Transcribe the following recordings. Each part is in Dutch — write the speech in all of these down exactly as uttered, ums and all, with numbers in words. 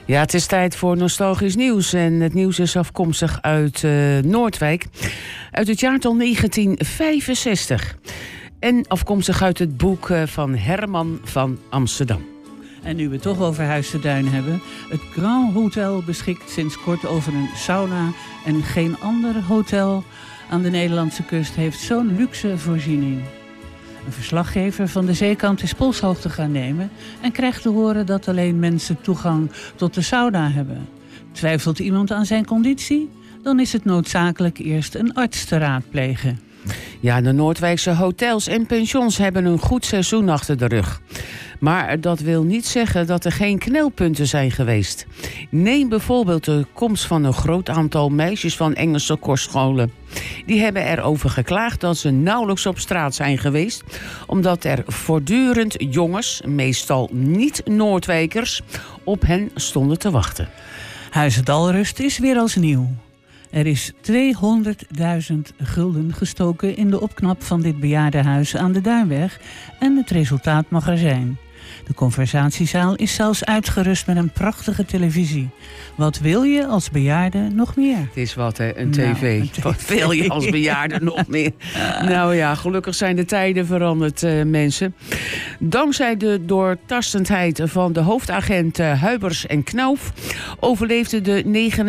Ja, het is tijd voor nostalgisch nieuws. En het nieuws is afkomstig uit uh, Noordwijk. Uit het jaartal negentien vijfenzestig. En afkomstig uit het boek uh, van Herman van Amsterdam. En nu we het toch over Huis te Duin hebben. Het Grand Hotel beschikt sinds kort over een sauna. En geen ander hotel aan de Nederlandse kust heeft zo'n luxe voorziening. Een verslaggever van de zeekant is polshoogte gaan nemen en krijgt te horen dat alleen mensen toegang tot de sauna hebben. Twijfelt iemand aan zijn conditie? Dan is het noodzakelijk eerst een arts te raadplegen. Ja, de Noordwijkse hotels en pensions hebben een goed seizoen achter de rug. Maar dat wil niet zeggen dat er geen knelpunten zijn geweest. Neem bijvoorbeeld de komst van een groot aantal meisjes van Engelse kostscholen. Die hebben erover geklaagd dat ze nauwelijks op straat zijn geweest, omdat er voortdurend jongens, meestal niet-Noordwijkers, op hen stonden te wachten. Huize Dalrust is weer als nieuw. Er is tweehonderdduizend gulden gestoken in de opknap van dit bejaardenhuis aan de Duinweg en het resultaat mag er zijn. De conversatiezaal is zelfs uitgerust met een prachtige televisie. Wat wil je als bejaarde nog meer? Het is wat, hè? Een tv. Nou, een tv. Wat wil je als bejaarde nog meer? Nou ja, gelukkig zijn de tijden veranderd, uh, mensen. Dankzij de doortastendheid van de hoofdagent uh, Huibers en Knauf overleefde de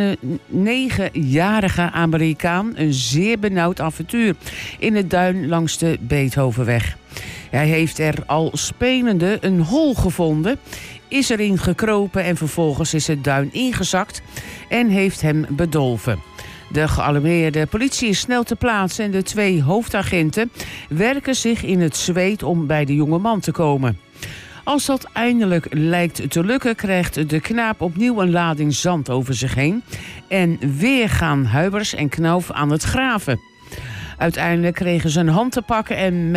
negenjarige Amerikaan een zeer benauwd avontuur in het duin langs de Beethovenweg. Hij heeft er al spelende een hol gevonden, is erin gekropen en vervolgens is het duin ingezakt en heeft hem bedolven. De gealarmeerde politie is snel te plaatsen en de twee hoofdagenten werken zich in het zweet om bij de jonge man te komen. Als dat eindelijk lijkt te lukken, krijgt de knaap opnieuw een lading zand over zich heen en weer gaan Huibers en Knauf aan het graven. Uiteindelijk kregen ze een hand te pakken en